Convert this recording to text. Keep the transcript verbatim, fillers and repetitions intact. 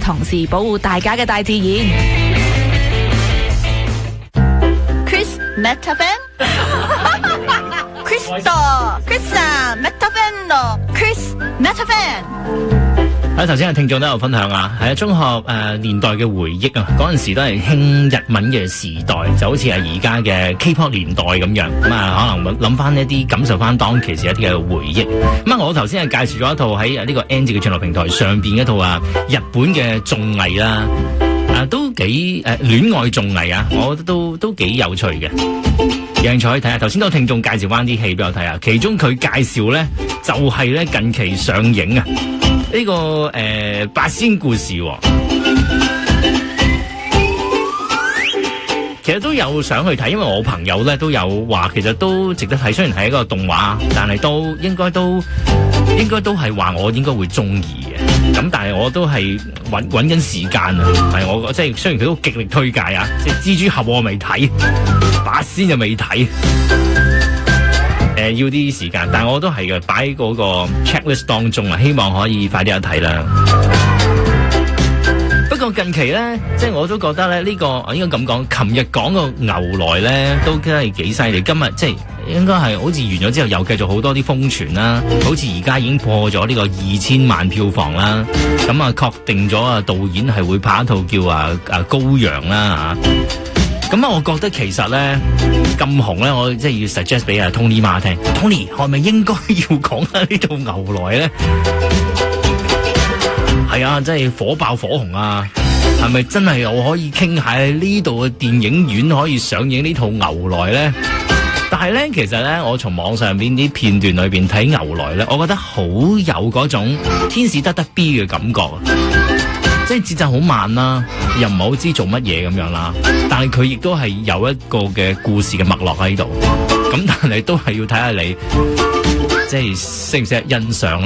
同時保護大家嘅大自然。 Chris Metafan。Krista Krista Metafan Chris Metafan。 喺頭先嘅聽眾都有分享啊，係啊，中學誒、呃、年代嘅回憶啊，嗰陣時都係興日文嘅時代，就好似係而家嘅 K-pop 年代咁樣，咁啊可能諗翻一啲感受翻當其時一啲嘅回憶。咁啊，我頭先係介紹咗一套喺呢個 N 字嘅串流平台上邊一套啊日本嘅綜藝啦，啊都幾誒戀愛綜藝啊，我覺得都都幾有趣嘅。有興趣可以睇下，頭先都有聽眾介紹翻啲戲俾我睇下，其中佢介紹咧就係、是、咧近期上映啊。呢、這個誒、呃、八仙故事、哦，其實都有想去睇，因為我朋友咧都有話，其實都值得睇。雖然係一個動畫，但係都應該都應該都係話我應該會中意嘅。咁但係我都係揾揾緊時間啊，係我即係雖然佢都極力推介啊，即係蜘蛛俠我未睇，八仙就未睇。誒、呃，要啲時間，但係我都係嘅，擺喺嗰個 checklist 當中啊，希望可以快啲有睇啦。不過近期咧，即係我都覺得咧，呢、這個我應該咁講，琴日講個牛來咧，都真係幾犀利。今日即係應該係好似完咗之後，又繼續好多啲瘋傳啦，好似而家已經破咗呢個二千萬票房啦。咁啊，確定咗啊，導演係會拍一套叫啊啊羔羊啦嚇。咁啊，我覺得其實咧咁紅咧，我即係要 suggest 俾阿 Tony Ma 聽 ，Tony 係咪應該要講下呢套牛來咧？係啊，真係火爆火紅啊！係咪真係我可以傾下呢度嘅電影院可以上映呢套牛來咧？但係咧，其實咧，我從網上邊啲片段裏邊睇牛來咧，我覺得好有嗰種天使得得 B 嘅感覺啊！即係節奏好慢啦，又唔係好知做乜嘢咁樣啦，但係佢亦都係有一個嘅故事嘅脈絡喺度，咁但係都係要睇下你即係識唔識欣賞啦。